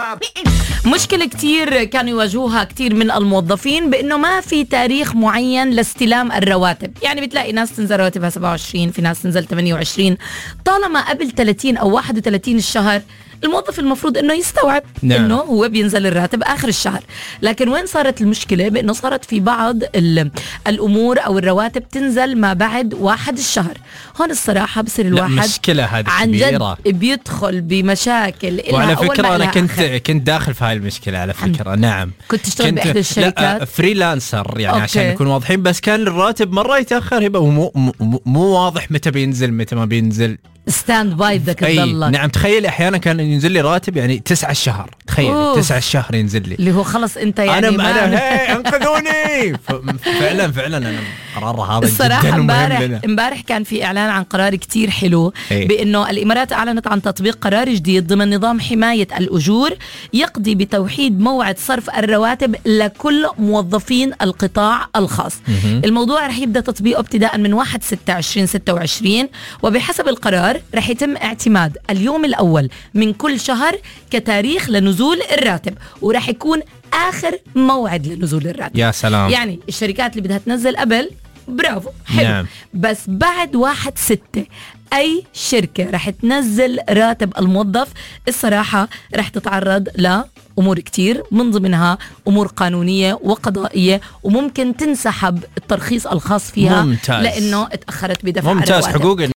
مشكلة كتير كانوا يواجهوها كتير من الموظفين بأنه ما في تاريخ معين لاستلام الرواتب. يعني بتلاقي ناس تنزل رواتبها 27، في ناس تنزل 28. طالما قبل 30 أو 31 الشهر الموظف المفروض انه يستوعب انه هو بينزل الراتب اخر الشهر. لكن وين صارت المشكله؟ بانه صارت في بعض الامور او الرواتب تنزل ما بعد 1 الشهر. هون الصراحه بصير الواحد مشكله هذه عن جد بيدخل بمشاكل. وعلى فكره انا كنت داخل في هاي المشكله على فكره. نعم كنت تشتغل باحدى الشركات فريلانسر يعني عشان نكون واضحين، بس كان الراتب مره يتاخر هبه مو واضح متى بينزل متى ما بينزل. ستاند باي بدك تضلك. نعم تخيل احيانا كان ينزل لي راتب يعني 9 الشهر. تخيل 9 الشهر ينزل لي اللي هو خلص انت يعني انا هي انقذوني. فعلا انا قرار هذا الصراحه امبارح كان في اعلان عن قرار كتير حلو بانه الامارات اعلنت عن تطبيق قرار جديد ضمن نظام حمايه الاجور يقضي بتوحيد موعد صرف الرواتب لكل موظفين القطاع الخاص. الموضوع رح يبدا تطبيقه ابتداء من 1/6/2026 وبحسب القرار رح يتم اعتماد اليوم الأول من كل شهر كتاريخ لنزول الراتب، ورح يكون آخر موعد لنزول الراتب. يا سلام. يعني الشركات اللي بدها تنزل قبل برافو حلو. نعم. بس بعد 1/6 أي شركة رح تنزل راتب الموظف الصراحة رح تتعرض لأمور كتير، من ضمنها أمور قانونية وقضائية، وممكن تنسحب الترخيص الخاص فيها. ممتاز. لأنه اتأخرت بدفع الرواتب. حقوق